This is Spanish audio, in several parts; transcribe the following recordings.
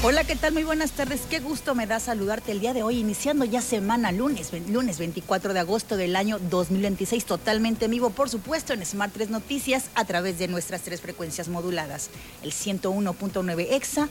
Hola, ¿qué tal? Muy buenas tardes. Qué gusto me da saludarte el día de hoy, iniciando ya semana lunes 24 de agosto del año 2026, totalmente en vivo, por supuesto, en Smart 3 Noticias, a través de nuestras tres frecuencias moduladas, el 101.9 EXA,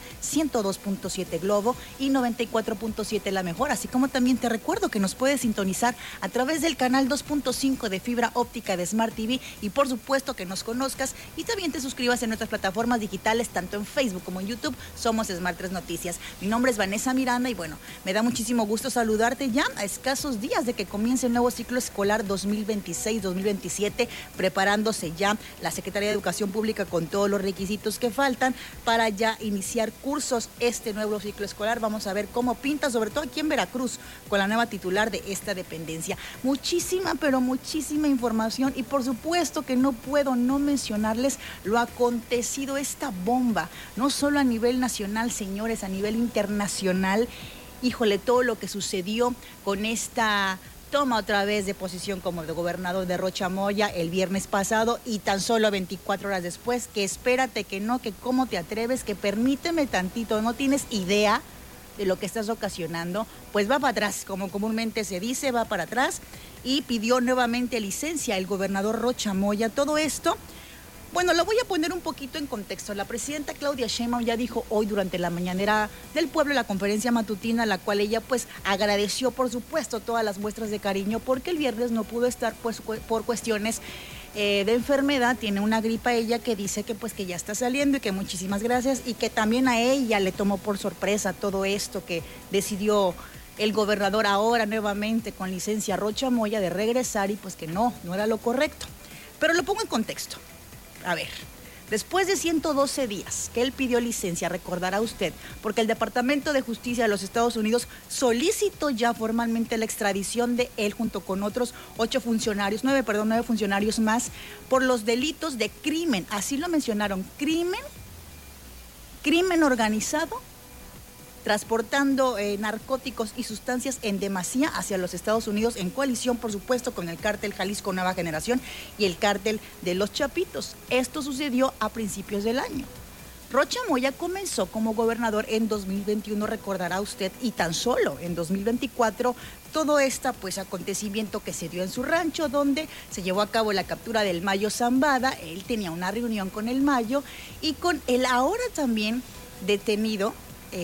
102.7 Globo y 94.7 La Mejor, así como también te recuerdo que nos puedes sintonizar a través del canal 2.5 de fibra óptica de Smart TV y por supuesto que nos conozcas y también te suscribas en nuestras plataformas digitales, tanto en Facebook como en YouTube. Somos Smart 3 Noticias. Mi nombre es Vanessa Miranda y bueno, me da muchísimo gusto saludarte ya a escasos días de que comience el nuevo ciclo escolar 2026-2027, preparándose ya la Secretaría de Educación Pública con todos los requisitos que faltan para ya iniciar cursos este nuevo ciclo escolar. Vamos a ver cómo pinta, sobre todo aquí en Veracruz, con la nueva titular de esta dependencia. Muchísima, pero muchísima información y por supuesto que no puedo no mencionarles lo acontecido, esta bomba, no solo a nivel nacional, señores, a nivel internacional. Híjole, todo lo que sucedió con esta toma otra vez de posición como de gobernador de Rocha Moya el viernes pasado y tan solo 24 horas después, que espérate, que no, que cómo te atreves, que permíteme tantito, no tienes idea de lo que estás ocasionando, pues va para atrás, como comúnmente se dice, va para atrás y pidió nuevamente licencia el gobernador Rocha Moya. Todo esto, bueno, lo voy a poner un poquito en contexto. La presidenta Claudia Sheinbaum ya dijo hoy durante la mañanera del pueblo, la conferencia matutina, la cual ella pues agradeció por supuesto todas las muestras de cariño porque el viernes no pudo estar pues por cuestiones de enfermedad, tiene una gripa ella que dice que pues que ya está saliendo y que muchísimas gracias y que también a ella le tomó por sorpresa todo esto que decidió el gobernador ahora nuevamente con licencia Rocha Moya de regresar y pues que no era lo correcto. Pero lo pongo en contexto. A ver, después de 112 días que él pidió licencia, recordará usted, porque el Departamento de Justicia de los Estados Unidos solicitó ya formalmente la extradición de él junto con otros 9 funcionarios más por los delitos de crimen, así lo mencionaron, crimen organizado, transportando narcóticos y sustancias en demasía hacia los Estados Unidos en coalición, por supuesto, con el cártel Jalisco Nueva Generación y el cártel de los Chapitos. Esto sucedió a principios del año. Rocha Moya comenzó como gobernador en 2021, recordará usted, y tan solo en 2024 todo este pues acontecimiento que se dio en su rancho, donde se llevó a cabo la captura del Mayo Zambada. Él tenía una reunión con el Mayo y con el ahora también detenido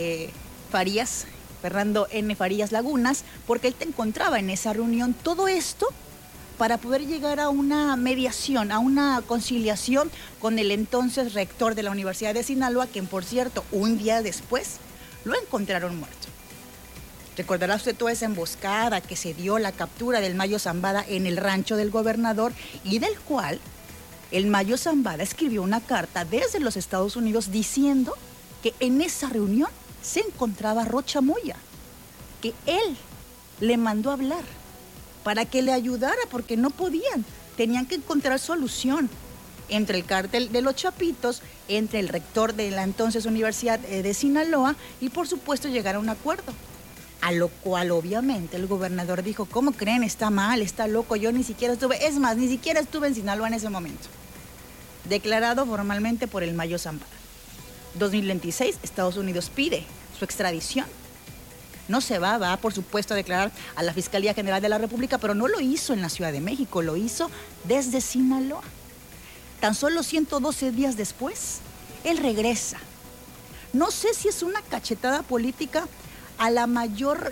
Fernando N. Farías Lagunas, porque él te encontraba en esa reunión. Todo esto para poder llegar a una mediación, a una conciliación con el entonces rector de la Universidad de Sinaloa, quien por cierto, un día después, lo encontraron muerto. Recordará usted toda esa emboscada que se dio, la captura del Mayo Zambada en el rancho del gobernador y del cual el Mayo Zambada escribió una carta desde los Estados Unidos diciendo que en esa reunión se encontraba Rocha Moya, que él le mandó a hablar para que le ayudara porque no podían, tenían que encontrar solución entre el cártel de los Chapitos, entre el rector de la entonces Universidad de Sinaloa y por supuesto llegar a un acuerdo. A lo cual obviamente el gobernador dijo, ¿cómo creen? Está mal, está loco, yo ni siquiera estuve en Sinaloa en ese momento. Declarado formalmente por el Mayo Zambada. 2026, Estados Unidos pide su extradición. No se va por supuesto a declarar a la Fiscalía General de la República, pero no lo hizo en la Ciudad de México, lo hizo desde Sinaloa. Tan solo 112 días después, él regresa. No sé si es una cachetada política a la mayor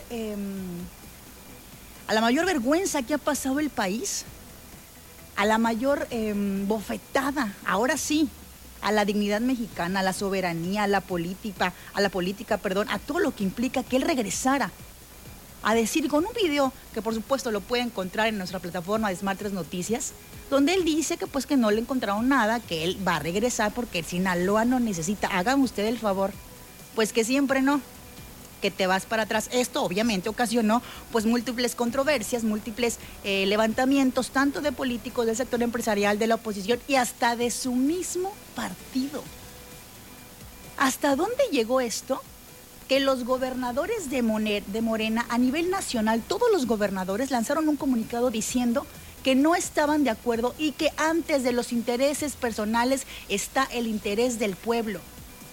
vergüenza que ha pasado el país, a la mayor bofetada, ahora sí, a la dignidad mexicana, a la soberanía, a la política, a todo lo que implica que él regresara a decir con un video que por supuesto lo puede encontrar en nuestra plataforma de Smart 3 Noticias, donde él dice que pues que no le encontraron nada, que él va a regresar porque el Sinaloa no necesita. Hagan usted el favor, pues que siempre no, que te vas para atrás. Esto obviamente ocasionó pues múltiples controversias, múltiples levantamientos, tanto de políticos, del sector empresarial, de la oposición y hasta de su mismo partido. ¿Hasta dónde llegó esto? Que los gobernadores de Morena a nivel nacional, todos los gobernadores lanzaron un comunicado diciendo que no estaban de acuerdo y que antes de los intereses personales está el interés del pueblo.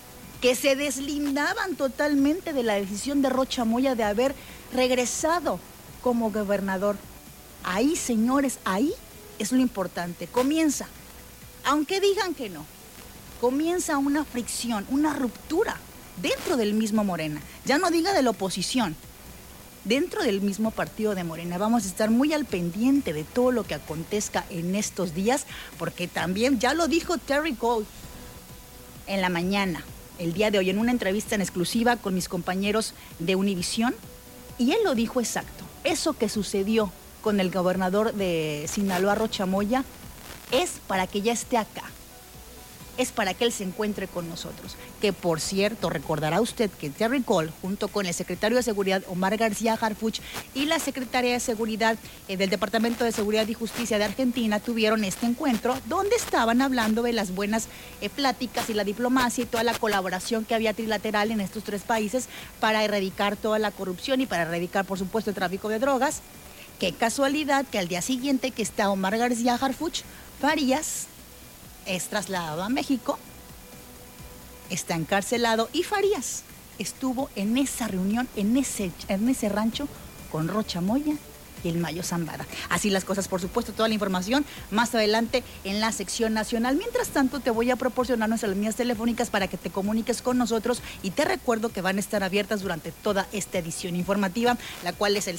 que se deslindaban totalmente de la decisión de Rocha Moya de haber regresado como gobernador. Ahí, señores, ahí es lo importante. Comienza, aunque digan que no, comienza una fricción, una ruptura dentro del mismo Morena. Ya no diga de la oposición, dentro del mismo partido de Morena. Vamos a estar muy al pendiente de todo lo que acontezca en estos días, porque también ya lo dijo Terry Gold en la mañana, el día de hoy, en una entrevista en exclusiva con mis compañeros de Univisión, y él lo dijo exacto. Eso que sucedió con el gobernador de Sinaloa, Rocha Moya, es para que ya esté acá. Es para que él se encuentre con nosotros. Que, por cierto, recordará usted que Terry Cole, junto con el secretario de Seguridad, Omar García Harfuch, y la secretaria de Seguridad del Departamento de Seguridad y Justicia de Argentina, tuvieron este encuentro donde estaban hablando de las buenas pláticas y la diplomacia y toda la colaboración que había trilateral en estos tres países para erradicar toda la corrupción y para erradicar, por supuesto, el tráfico de drogas. Qué casualidad que al día siguiente que está Omar García Harfuch, Farías es trasladado a México, está encarcelado, y Farías estuvo en esa reunión, en ese rancho con Rocha Moya y el Mayo Zambada. Así las cosas, por supuesto, toda la información más adelante en la sección nacional. Mientras tanto, te voy a proporcionar nuestras líneas telefónicas para que te comuniques con nosotros, y te recuerdo que van a estar abiertas durante toda esta edición informativa, la cual es el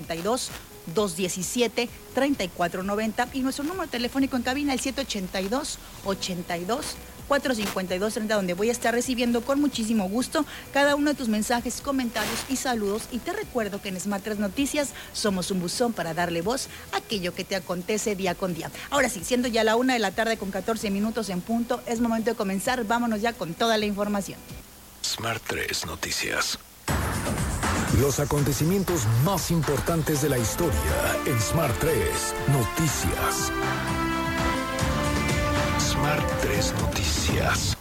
782-217-3490 y nuestro número telefónico en cabina, el 782-82-452-30, donde voy a estar recibiendo con muchísimo gusto cada uno de tus mensajes, comentarios y saludos. Y te recuerdo que en Smart 3 Noticias somos un buzón para darle voz a aquello que te acontece día con día. Ahora sí, siendo ya la 1:14 con 14 minutos en punto, es momento de comenzar. Vámonos ya con toda la información. Smart 3 Noticias. Los acontecimientos más importantes de la historia en Smart 3 Noticias. Smart 3 Noticias.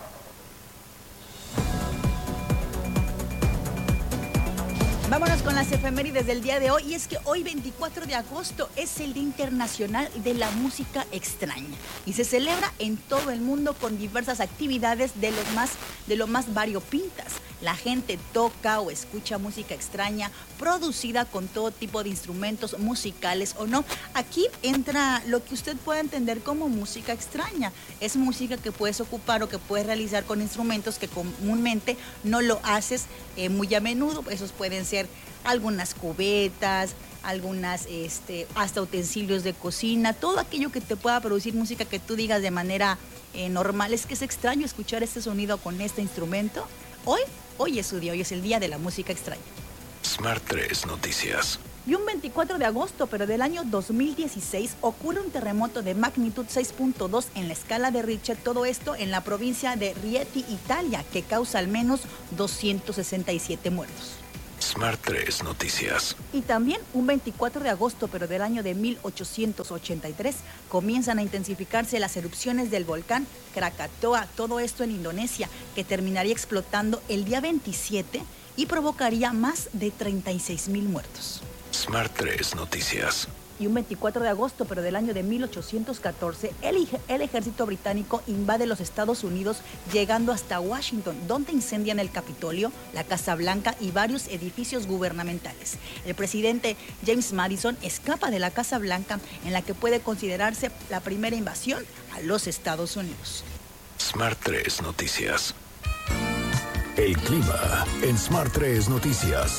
Vámonos con las efemérides del día de hoy, y es que hoy 24 de agosto es el Día Internacional de la Música Extraña y se celebra en todo el mundo con diversas actividades de lo más variopintas. La gente toca o escucha música extraña producida con todo tipo de instrumentos musicales o no. Aquí entra lo que usted pueda entender como música extraña. Es música que puedes ocupar o que puedes realizar con instrumentos que comúnmente no lo haces muy a menudo. Esos pueden ser algunas cubetas, algunas hasta utensilios de cocina, todo aquello que te pueda producir música que tú digas de manera normal. Es que es extraño escuchar este sonido con este instrumento. Hoy es su día, hoy es el Día de la Música Extraña. Smart 3 Noticias. Y un 24 de agosto, pero del año 2016, ocurre un terremoto de magnitud 6.2 en la escala de Richter, todo esto en la provincia de Rieti, Italia, que causa al menos 267 muertos. Smart 3 Noticias. Y también un 24 de agosto, pero del año de 1883, comienzan a intensificarse las erupciones del volcán Krakatoa, todo esto en Indonesia, que terminaría explotando el día 27 y provocaría más de 36,000 muertos. Smart 3 Noticias. Y un 24 de agosto, pero del año de 1814, el ejército británico invade los Estados Unidos, llegando hasta Washington, donde incendian el Capitolio, la Casa Blanca y varios edificios gubernamentales. El presidente James Madison escapa de la Casa Blanca, en la que puede considerarse la primera invasión a los Estados Unidos. Smart 3 Noticias. El clima en Smart 3 Noticias.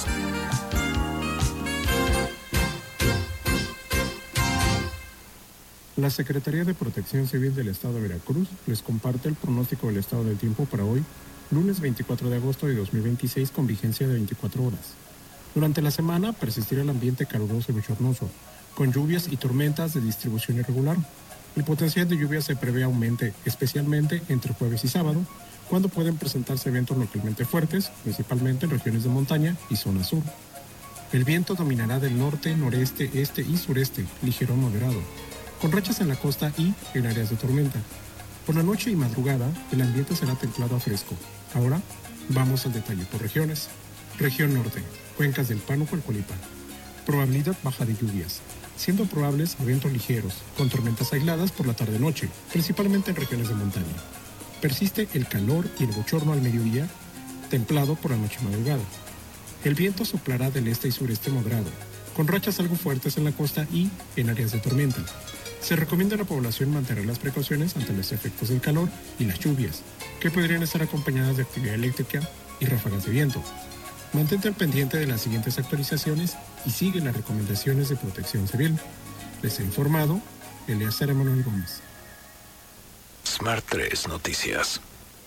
La Secretaría de Protección Civil del Estado de Veracruz les comparte el pronóstico del estado del tiempo para hoy, lunes 24 de agosto de 2026, con vigencia de 24 horas. Durante la semana persistirá el ambiente caluroso y bochornoso, con lluvias y tormentas de distribución irregular. El potencial de lluvia se prevé aumente, especialmente entre jueves y sábado, cuando pueden presentarse eventos localmente fuertes, principalmente en regiones de montaña y zona sur. El viento dominará del norte, noreste, este y sureste, ligero a moderado, con rachas en la costa y en áreas de tormenta. Por la noche y madrugada, el ambiente será templado a fresco. Ahora, vamos al detalle por regiones. Región norte, cuencas del Pánuco al Colipán. Probabilidad baja de lluvias, siendo probables eventos ligeros, con tormentas aisladas por la tarde-noche, principalmente en regiones de montaña. Persiste el calor y el bochorno al mediodía, templado por la noche madrugada. El viento soplará del este y sureste moderado, con rachas algo fuertes en la costa y en áreas de tormenta. Se recomienda a la población mantener las precauciones ante los efectos del calor y las lluvias, que podrían estar acompañadas de actividad eléctrica y ráfagas de viento. Mantente al pendiente de las siguientes actualizaciones y sigue las recomendaciones de protección civil. Les ha informado Eleazar Emanuel Gómez. Smart 3 Noticias.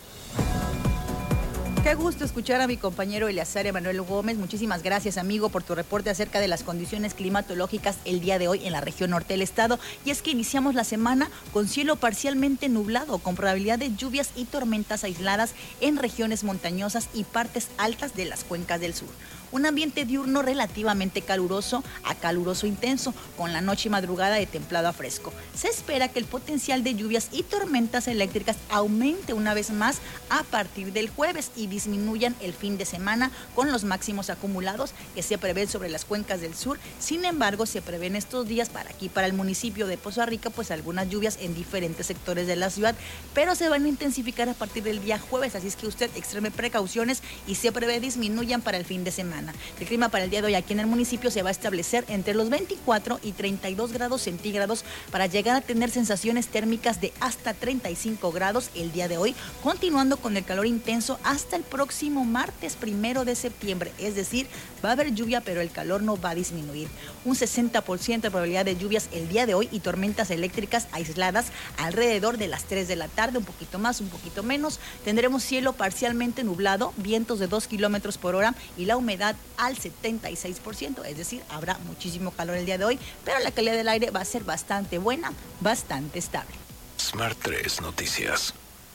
Qué gusto escuchar a mi compañero Eleazar Emanuel Gómez. Muchísimas gracias, amigo, por tu reporte acerca de las condiciones climatológicas el día de hoy en la región norte del estado. Y es que iniciamos la semana con cielo parcialmente nublado, con probabilidad de lluvias y tormentas aisladas en regiones montañosas y partes altas de las cuencas del sur. Un ambiente diurno relativamente caluroso a caluroso intenso, con la noche y madrugada de templado a fresco. Se espera que el potencial de lluvias y tormentas eléctricas aumente una vez más a partir del jueves y disminuyan el fin de semana con los máximos acumulados que se prevén sobre las cuencas del sur. Sin embargo, se prevén estos días para el municipio de Poza Rica, pues algunas lluvias en diferentes sectores de la ciudad, pero se van a intensificar a partir del día jueves, así es que usted extreme precauciones y se prevé disminuyan para el fin de semana. El clima para el día de hoy aquí en el municipio se va a establecer entre los 24 y 32 grados centígrados para llegar a tener sensaciones térmicas de hasta 35 grados el día de hoy, continuando con el calor intenso hasta el próximo martes 1 de septiembre. Es decir, va a haber lluvia, pero el calor no va a disminuir. Un 60% de probabilidad de lluvias el día de hoy y tormentas eléctricas aisladas alrededor de las 3 de la tarde, un poquito más, un poquito menos. Tendremos cielo parcialmente nublado, vientos de 2 kilómetros por hora y la humedad al 76%, es decir, habrá muchísimo calor el día de hoy, pero la calidad del aire va a ser bastante buena, bastante estable. Smart 3 Noticias.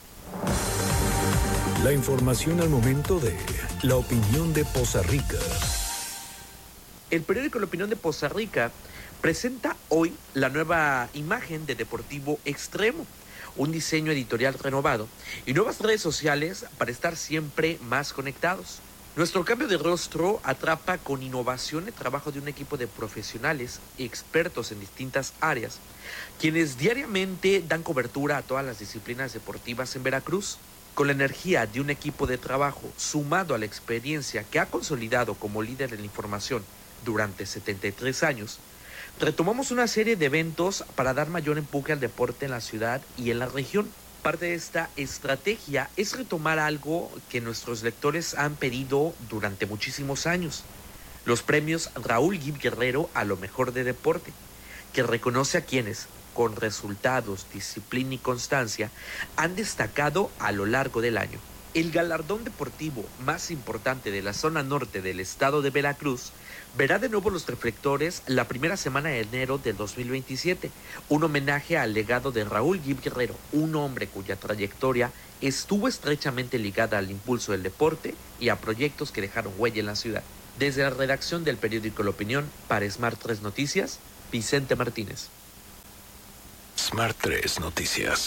La información al momento de La Opinión de Poza Rica. El periódico La Opinión de Poza Rica presenta hoy la nueva imagen de Deportivo Extremo, un diseño editorial renovado y nuevas redes sociales para estar siempre más conectados. Nuestro cambio de rostro atrapa con innovación el trabajo de un equipo de profesionales expertos en distintas áreas, quienes diariamente dan cobertura a todas las disciplinas deportivas en Veracruz. Con la energía de un equipo de trabajo sumado a la experiencia que ha consolidado como líder en la información durante 73 años, retomamos una serie de eventos para dar mayor empuje al deporte en la ciudad y en la región. Parte de esta estrategia es retomar algo que nuestros lectores han pedido durante muchísimos años: los premios Raúl Gib Guerrero a lo mejor de deporte, que reconoce a quienes, con resultados, disciplina y constancia, han destacado a lo largo del año. El galardón deportivo más importante de la zona norte del estado de Veracruz verá de nuevo los reflectores la primera semana de enero del 2027, un homenaje al legado de Raúl Gib Guerrero, un hombre cuya trayectoria estuvo estrechamente ligada al impulso del deporte y a proyectos que dejaron huella en la ciudad. Desde la redacción del periódico La Opinión, para Smart 3 Noticias, Vicente Martínez. Smart 3 Noticias.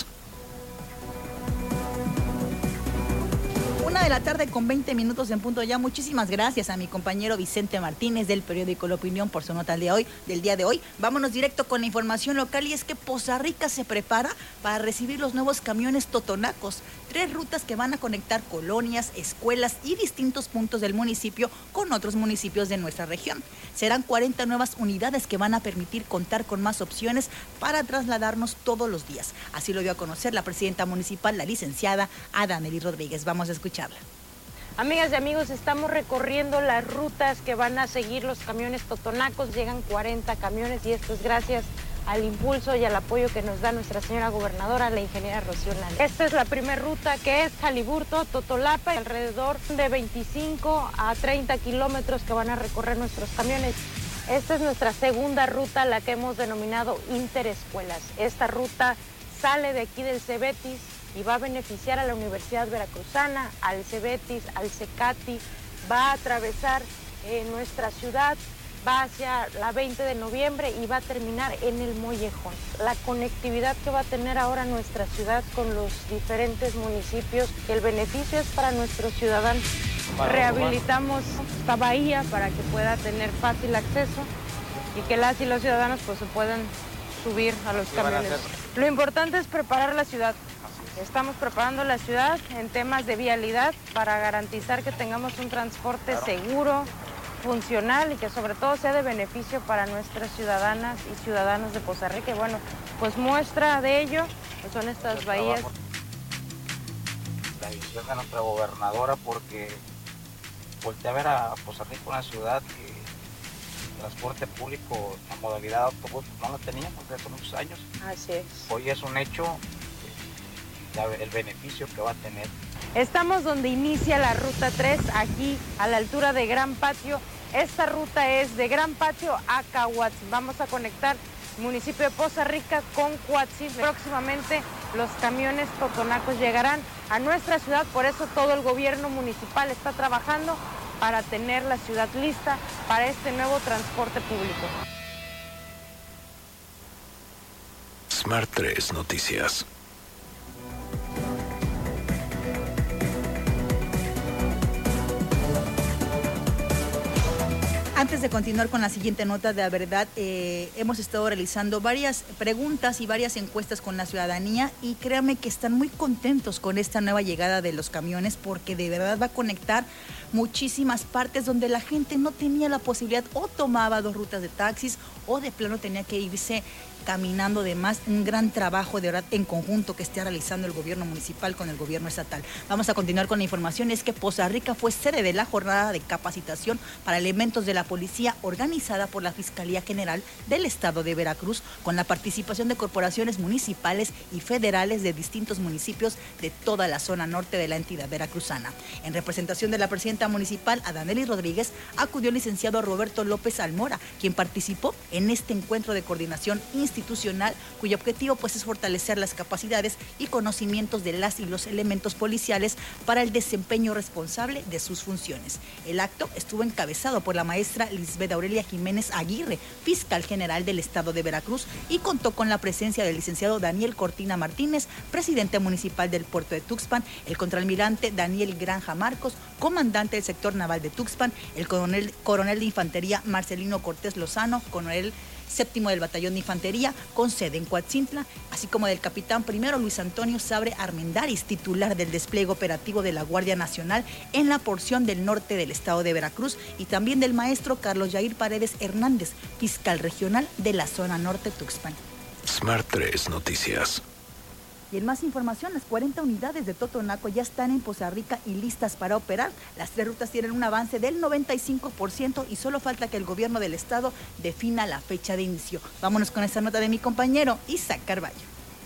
1 de la tarde con 20 minutos en punto ya. Muchísimas gracias a mi compañero Vicente Martínez del periódico La Opinión por su nota del día de hoy. Vámonos directo con la información local, y es que Poza Rica se prepara para recibir los nuevos camiones totonacos. 3 rutas que van a conectar colonias, escuelas y distintos puntos del municipio con otros municipios de nuestra región. Serán 40 nuevas unidades que van a permitir contar con más opciones para trasladarnos todos los días. Así lo dio a conocer la presidenta municipal, la licenciada Adanely Rodríguez. Vamos a escucharla. Amigas y amigos, estamos recorriendo las rutas que van a seguir los camiones totonacos. Llegan 40 camiones y esto es gracias al impulso y al apoyo que nos da nuestra señora gobernadora, la ingeniera Rocío Hernández. Esta es la primera ruta, que es Jaliburto, Totolapa, alrededor de 25 a 30 kilómetros que van a recorrer nuestros camiones. Esta es nuestra segunda ruta, la que hemos denominado Interescuelas. Esta ruta sale de aquí del Cebetis y va a beneficiar a la Universidad Veracruzana, al Cebetis, al Cecati, va a atravesar nuestra ciudad, va hacia la 20 de noviembre y va a terminar en el Mollejón. La conectividad que va a tener ahora nuestra ciudad con los diferentes municipios, el beneficio es para nuestros ciudadanos. Rehabilitamos esta bahía para que pueda tener fácil acceso y que las y los ciudadanos pues se puedan subir a los camiones. Lo importante es preparar la ciudad. Estamos preparando la ciudad en temas de vialidad para garantizar que tengamos un transporte seguro, funcional y que sobre todo sea de beneficio para nuestras ciudadanas y ciudadanos de Poza Rica. Y bueno, pues muestra de ello pues son estas bahías. La visión de nuestra gobernadora, porque voltea a ver a Poza Rica, una ciudad que el transporte público en modalidad autobús no lo teníamos desde hace muchos años. Así es. Hoy es un hecho el beneficio que va a tener. Estamos donde inicia la Ruta 3, aquí a la altura de Gran Patio. Esta ruta es de Gran Patio a Cahuatl. Vamos a conectar el municipio de Poza Rica con Coatzin. Próximamente los camiones totonacos llegarán a nuestra ciudad, por eso todo el gobierno municipal está trabajando para tener la ciudad lista para este nuevo transporte público. Smart 3 Noticias. Antes de continuar con la siguiente nota, de verdad, hemos estado realizando varias preguntas y varias encuestas con la ciudadanía y créanme que están muy contentos con esta nueva llegada de los camiones porque de verdad va a conectar muchísimas partes donde la gente no tenía la posibilidad o tomaba 2 rutas de taxis o de plano tenía que irse caminando. De más, un gran trabajo de verdad en conjunto que esté realizando el gobierno municipal con el gobierno estatal. Vamos a continuar con la información. Es que Poza Rica fue sede de la jornada de capacitación para elementos de la policía organizada por la Fiscalía General del Estado de Veracruz con la participación de corporaciones municipales y federales de distintos municipios de toda la zona norte de la entidad veracruzana. En representación de la presidenta municipal, Adanelis Rodríguez, acudió el licenciado Roberto López Almora, quien participó en este encuentro de coordinación institucional, cuyo objetivo pues es fortalecer las capacidades y conocimientos de las y los elementos policiales para el desempeño responsable de sus funciones. El acto estuvo encabezado por la maestra Lisbeth Aurelia Jiménez Aguirre, fiscal general del Estado de Veracruz, y contó con la presencia del licenciado Daniel Cortina Martínez, presidente municipal del puerto de Tuxpan, el contraalmirante Daniel Granja Marcos, comandante del sector naval de Tuxpan, el coronel de infantería Marcelino Cortés Lozano, coronel 7º del Batallón de Infantería, con sede en Coatzintla, así como del capitán primero Luis Antonio Sabre Armendáriz, titular del despliegue operativo de la Guardia Nacional en la porción del norte del estado de Veracruz, y también del maestro Carlos Yair Paredes Hernández, fiscal regional de la zona norte Tuxpan. Smart 3 Noticias. Y en más información, las 40 unidades de Totonaco ya están en Poza Rica y listas para operar. Las 3 rutas tienen un avance del 95% y solo falta que el gobierno del estado defina la fecha de inicio. Vámonos con esta nota de mi compañero Isaac Carballo.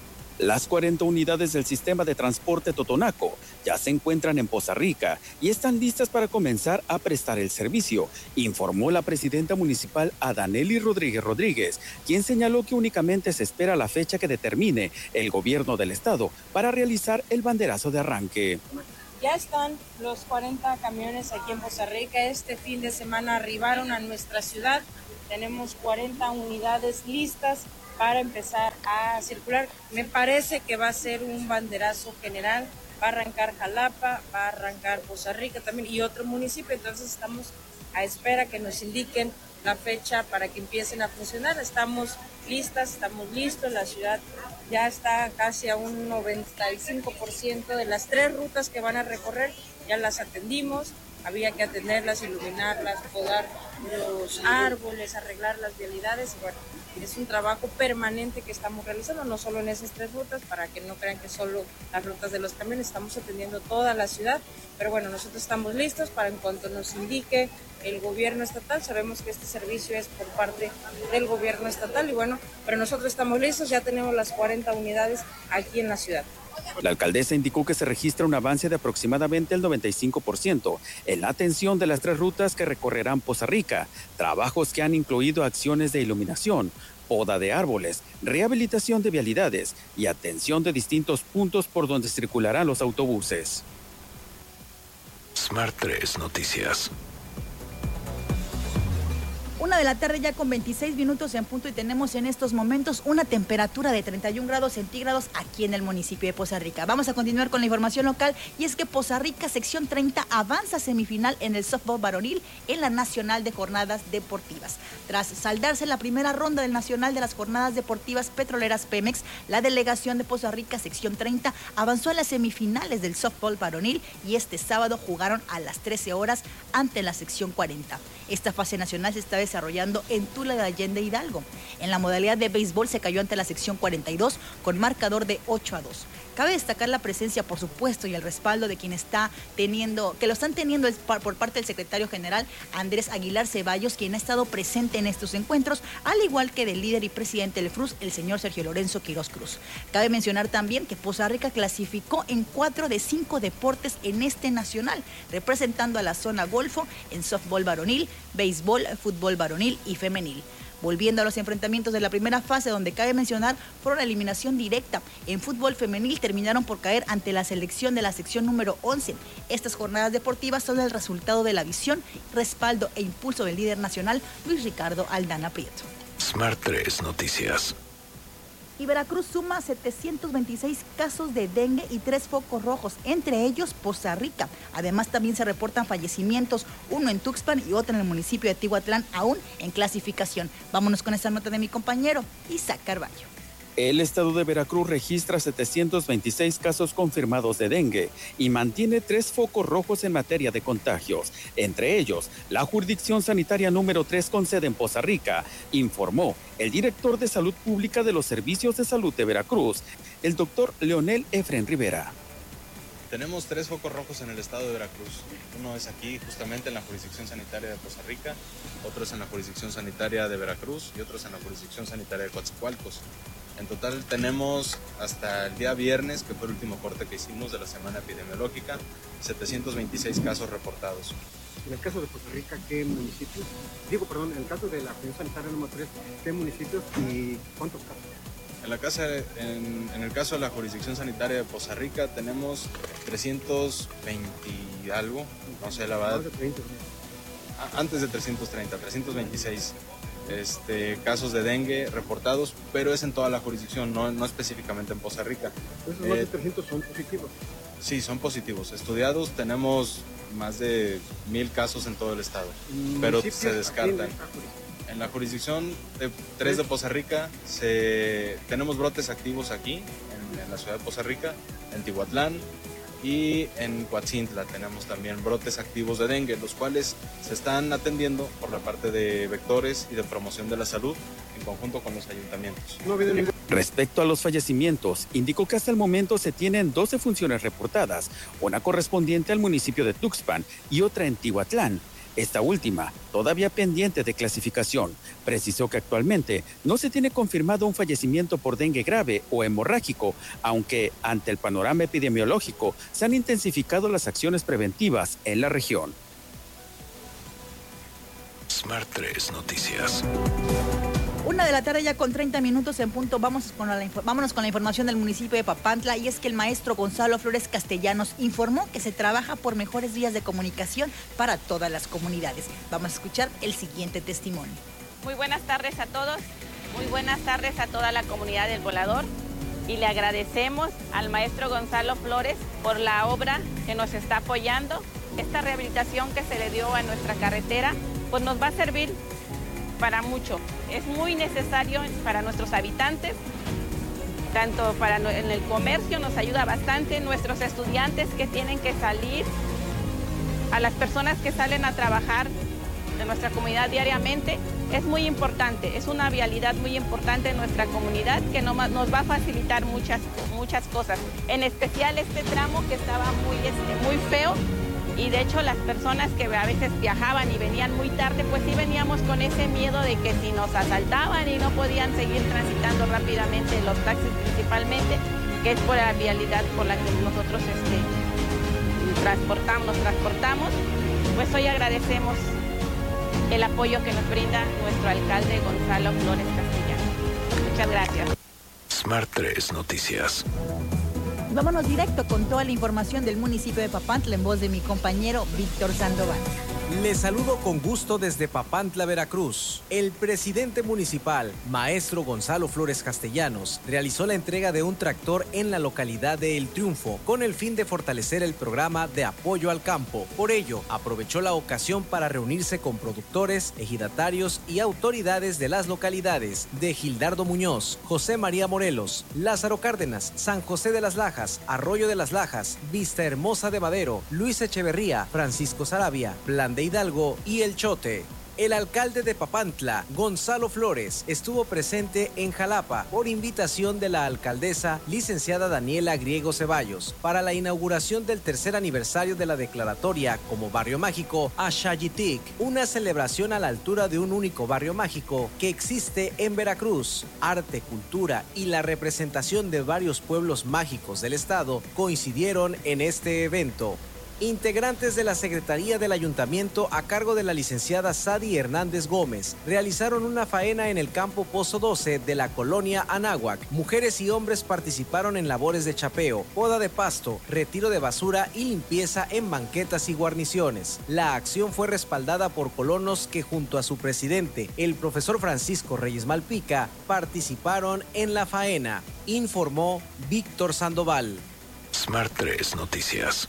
Las 40 unidades del sistema de transporte Totonaco ya se encuentran en Poza Rica y están listas para comenzar a prestar el servicio, informó la presidenta municipal Adanelis Rodríguez, quien señaló que únicamente se espera la fecha que determine el gobierno del estado para realizar el banderazo de arranque. Ya están los 40 camiones aquí en Poza Rica. Este fin de semana arribaron a nuestra ciudad. Tenemos 40 unidades listas para empezar a circular. Me parece que va a ser un banderazo general. Va a arrancar Jalapa, va a arrancar Poza Rica también y otro municipio. Entonces estamos a espera que nos indiquen la fecha para que empiecen a funcionar. Estamos listas, estamos listos. La ciudad ya está casi a un 95% de las 3 rutas que van a recorrer. Ya las atendimos. Había que atenderlas, iluminarlas, podar los árboles, arreglar las vialidades. Bueno, es un trabajo permanente que estamos realizando, no solo en esas 3 rutas, para que no crean que solo las rutas de los camiones, estamos atendiendo toda la ciudad. Pero bueno, nosotros estamos listos para en cuanto nos indique el gobierno estatal. Sabemos que este servicio es por parte del gobierno estatal y bueno, pero nosotros estamos listos, ya tenemos las 40 unidades aquí en la ciudad. La alcaldesa indicó que se registra un avance de aproximadamente el 95% en la atención de las 3 rutas que recorrerán Poza Rica, trabajos que han incluido acciones de iluminación, poda de árboles, rehabilitación de vialidades y atención de distintos puntos por donde circularán los autobuses. Smart 3 Noticias. 1:00 ya con 26 minutos en punto y tenemos en estos momentos una temperatura de 31 grados centígrados aquí en el municipio de Poza Rica. Vamos a continuar con la información local y es que Poza Rica sección 30 avanza a semifinal en el softball varonil en la Nacional de Jornadas Deportivas. Tras saldarse la primera ronda del Nacional de las Jornadas Deportivas Petroleras Pemex, la delegación de Poza Rica sección 30 avanzó a las semifinales del softball varonil y este sábado jugaron a las 13 horas ante la sección 40. Esta fase nacional se está desarrollando en Tula de Allende, Hidalgo. En la modalidad de béisbol se cayó ante la sección 42 con marcador de 8-2. Cabe destacar la presencia, por supuesto, y el respaldo de quien que lo están teniendo por parte del secretario general Andrés Aguilar Ceballos, quien ha estado presente en estos encuentros, al igual que del líder y presidente del FRUS, el señor Sergio Lorenzo Quirós Cruz. Cabe mencionar también que Poza Rica clasificó en 4 de 5 deportes en este nacional, representando a la zona Golfo en softball varonil, béisbol, fútbol varonil y femenil. Volviendo a los enfrentamientos de la primera fase, donde cabe mencionar por la eliminación directa. En fútbol femenil terminaron por caer ante la selección de la sección número 11. Estas jornadas deportivas son el resultado de la visión, respaldo e impulso del líder nacional Luis Ricardo Aldana Prieto. Smart 3 Noticias. Y Veracruz suma 726 casos de dengue y 3 focos rojos, entre ellos Poza Rica. Además, también se reportan fallecimientos, uno en Tuxpan y otro en el municipio de Tihuatlán, aún en clasificación. Vámonos con esta nota de mi compañero Isaac Carballo. El estado de Veracruz registra 726 casos confirmados de dengue y mantiene 3 focos rojos en materia de contagios. Entre ellos, la jurisdicción sanitaria número 3 con sede en Poza Rica, informó el director de Salud Pública de los Servicios de Salud de Veracruz, el doctor Leonel Efren Rivera. Tenemos 3 focos rojos en el estado de Veracruz. Uno es aquí, justamente en la jurisdicción sanitaria de Poza Rica, otro es en la jurisdicción sanitaria de Veracruz y otro es en la jurisdicción sanitaria de Coatzacoalcos. En total tenemos hasta el día viernes, que fue el último corte que hicimos de la semana epidemiológica, 726 casos reportados. En el caso de Poza Rica, ¿qué municipios? En el caso de la jurisdicción sanitaria número 3, ¿qué municipios y cuántos casos? En el caso de la jurisdicción sanitaria de Poza Rica tenemos 320 y algo, no sé la verdad. Antes de 330, 326. Casos de dengue reportados, pero es en toda la jurisdicción, no específicamente en Poza Rica. ¿Esos más de 300 son positivos? Sí, son positivos. Estudiados tenemos más de 1,000 casos en todo el estado, pero se descartan. En la jurisdicción de 3 de Poza Rica tenemos brotes activos aquí, en la ciudad de Poza Rica, en Tihuatlán, y en Coatzintla tenemos también brotes activos de dengue, los cuales se están atendiendo por la parte de vectores y de promoción de la salud en conjunto con los ayuntamientos. Respecto a los fallecimientos, indicó que hasta el momento se tienen 12 funciones reportadas, una correspondiente al municipio de Tuxpan y otra en Tihuatlán. Esta última, todavía pendiente de clasificación, precisó que actualmente no se tiene confirmado un fallecimiento por dengue grave o hemorrágico, aunque ante el panorama epidemiológico se han intensificado las acciones preventivas en la región. Smart 3 Noticias. 1:00 ya con 30 minutos en punto. Vámonos con la información del municipio de Papantla, y es que el maestro Gonzalo Flores Castellanos informó que se trabaja por mejores vías de comunicación para todas las comunidades. Vamos a escuchar el siguiente testimonio. Muy buenas tardes a todos, muy buenas tardes a toda la comunidad del Volador, y le agradecemos al maestro Gonzalo Flores por la obra que nos está apoyando. Esta rehabilitación que se le dio a nuestra carretera pues nos va a servir para mucho. Es muy necesario para nuestros habitantes, tanto en el comercio nos ayuda bastante, nuestros estudiantes que tienen que salir, a las personas que salen a trabajar de nuestra comunidad diariamente, es muy importante, es una vialidad muy importante en nuestra comunidad que nos va a facilitar muchas cosas, en especial este tramo que estaba muy feo. Y de hecho las personas que a veces viajaban y venían muy tarde, pues sí veníamos con ese miedo de que si nos asaltaban y no podían seguir transitando rápidamente, los taxis principalmente, que es por la vialidad por la que nosotros nos transportamos. Pues hoy agradecemos el apoyo que nos brinda nuestro alcalde Gonzalo Flores Castellanos. Muchas gracias. Smart 3 Noticias. Vámonos directo con toda la información del municipio de Papantla en voz de mi compañero Víctor Sandoval. Les saludo con gusto desde Papantla, Veracruz. El presidente municipal, maestro Gonzalo Flores Castellanos, realizó la entrega de un tractor en la localidad de El Triunfo con el fin de fortalecer el programa de apoyo al campo. Por ello, aprovechó la ocasión para reunirse con productores, ejidatarios y autoridades de las localidades de Gildardo Muñoz, José María Morelos, Lázaro Cárdenas, San José de las Lajas, Arroyo de las Lajas, Vista Hermosa de Madero, Luis Echeverría, Francisco Sarabia, Plan de Hidalgo y El Chote. El alcalde de Papantla, Gonzalo Flores, estuvo presente en Jalapa por invitación de la alcaldesa licenciada Daniela Griego Ceballos para la inauguración del tercer aniversario de la declaratoria como barrio mágico a Xayitic, una celebración a la altura de un único barrio mágico que existe en Veracruz. Arte, cultura y la representación de varios pueblos mágicos del estado coincidieron en este evento. Integrantes de la Secretaría del Ayuntamiento a cargo de la licenciada Sadi Hernández Gómez realizaron una faena en el campo Pozo 12 de la colonia Anáhuac. Mujeres y hombres participaron en labores de chapeo, poda de pasto, retiro de basura y limpieza en banquetas y guarniciones. La acción fue respaldada por colonos que junto a su presidente, el profesor Francisco Reyes Malpica, participaron en la faena, informó Víctor Sandoval. Smart 3 Noticias.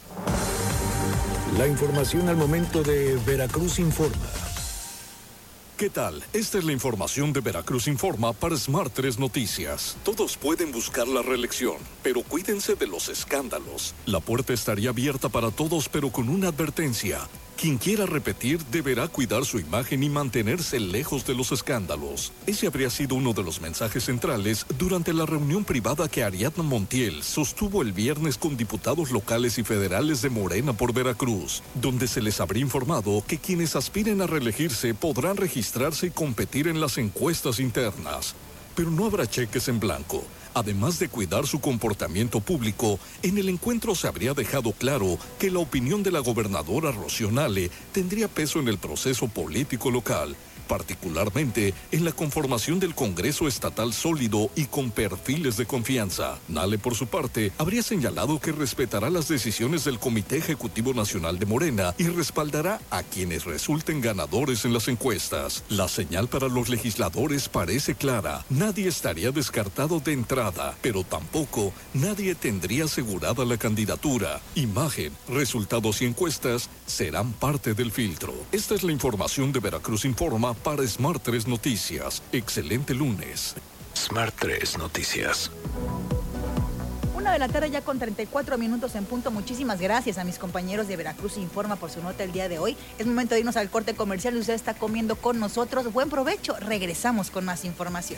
La información al momento de Veracruz Informa. ¿Qué tal? Esta es la información de Veracruz Informa para Smart 3 Noticias. Todos pueden buscar la reelección, pero cuídense de los escándalos. La puerta estaría abierta para todos, pero con una advertencia. Quien quiera repetir deberá cuidar su imagen y mantenerse lejos de los escándalos. Ese habría sido uno de los mensajes centrales durante la reunión privada que Ariadna Montiel sostuvo el viernes con diputados locales y federales de Morena por Veracruz, donde se les habría informado que quienes aspiren a reelegirse podrán registrarse y competir en las encuestas internas. Pero no habrá cheques en blanco. Además de cuidar su comportamiento público, en el encuentro se habría dejado claro que la opinión de la gobernadora Rocío Nale tendría peso en el proceso político local, particularmente en la conformación del Congreso Estatal sólido y con perfiles de confianza. Nale, por su parte, habría señalado que respetará las decisiones del Comité Ejecutivo Nacional de Morena y respaldará a quienes resulten ganadores en las encuestas. La señal para los legisladores parece clara. Nadie estaría descartado de entrada, pero tampoco nadie tendría asegurada la candidatura. Imagen, resultados y encuestas serán parte del filtro. Esta es la información de Veracruz Informa para Smart 3 Noticias. Excelente lunes. Smart 3 Noticias. 1 de la tarde ya con 34 minutos en punto. Muchísimas gracias a mis compañeros de Veracruz Informa por su nota el día de hoy. Es momento de irnos al corte comercial y usted está comiendo con nosotros. Buen provecho. Regresamos con más información.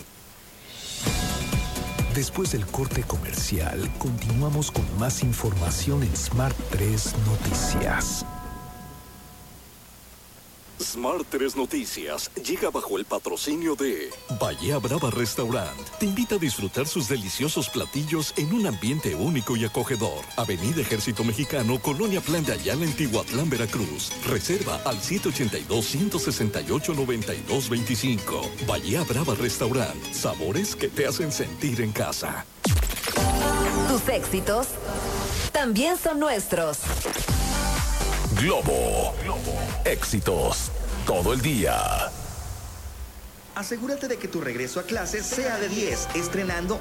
Después del corte comercial, continuamos con más información en Smart 3 Noticias. Smart 3 Noticias llega bajo el patrocinio de Bahía Brava Restaurant. Te invita a disfrutar sus deliciosos platillos en un ambiente único y acogedor. Avenida Ejército Mexicano, Colonia Plan de Ayala, en Tihuatlán, Veracruz. Reserva al 782-168-9225. Bahía Brava Restaurant. Sabores que te hacen sentir en casa. Tus éxitos también son nuestros. Globo. Éxitos todo el día. Asegúrate de que tu regreso a clases sea de 10, estrenando